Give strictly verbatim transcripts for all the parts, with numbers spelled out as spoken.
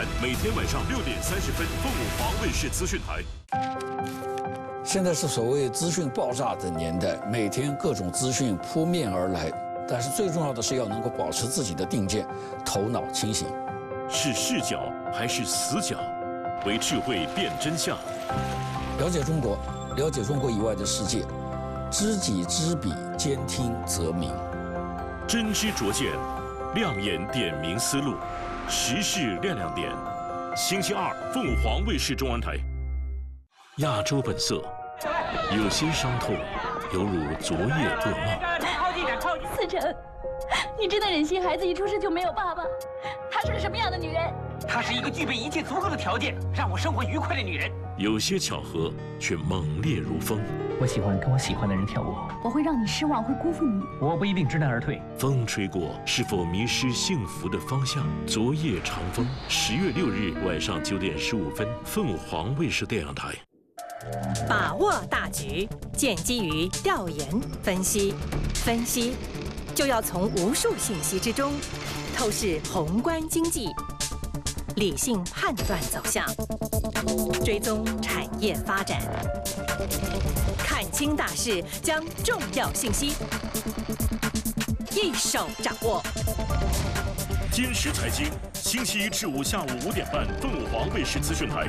谈，每天晚上六点三十分，凤凰卫视资讯台。 现在是所谓资讯爆炸的年代，每天各种资讯扑面而来，但是最重要的是要能够保持自己的定见，头脑清醒。 是视角还是死角？为智慧辨真相。 了解中国，了解中国以外的世界，知己知彼，兼听则明。 真知灼见，亮眼点明思路，时事亮亮点。星期二，凤凰卫视中文台。亚洲本色，有些伤痛，犹如昨夜噩梦。 靠近点，靠近！ 思成，你真的忍心孩子一出生就没有爸爸？她是个什么样的女人？ 她是一个具备一切足够的条件，让我生活愉快的女人。 有些巧合，却猛烈如风。 我喜欢跟我喜欢的人跳舞。 我会让你失望，会辜负你。 我不一定知难而退。 风吹过，是否迷失幸福的方向？昨夜长风，十月六日晚上九点十五分，凤凰卫视电影台。 把握大局，建基于调研分析，分析就要从无数信息之中透视宏观经济，理性判断走向，追踪产业发展，看清大势，将重要信息一手掌握。 今时财经，星期一至五下午五点半，凤凰卫视资讯台。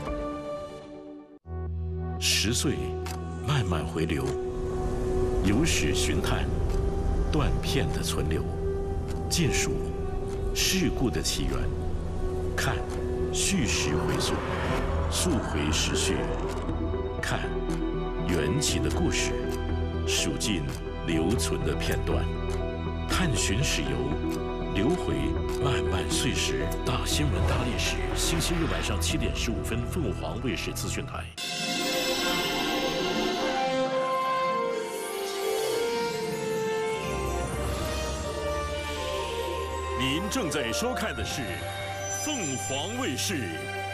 十岁，慢慢回流，有史寻探，断片的存留，尽数事故的起源，看叙事回溯，溯回时序，看缘起的故事，数尽留存的片段，探寻史游，流回漫漫岁时。大新闻大历史，星期日晚上七点十五分，凤凰卫视资讯台。您正在收看的是凤凰卫视